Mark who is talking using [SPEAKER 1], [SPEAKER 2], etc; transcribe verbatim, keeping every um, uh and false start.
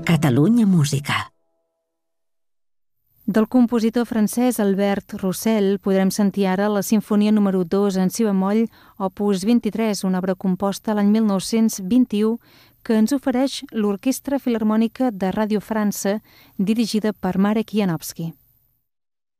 [SPEAKER 1] Catalunya Música.
[SPEAKER 2] Del compositor francès Albert Roussel podrem sentir ara la Simfonia número dos en si bemoll, opus vint-i-tres, una obra composta l'any mil nou-cents vint-i-u que ens ofereix l'Orquestra Filharmònica de Ràdio França, dirigida per Marek Janowski.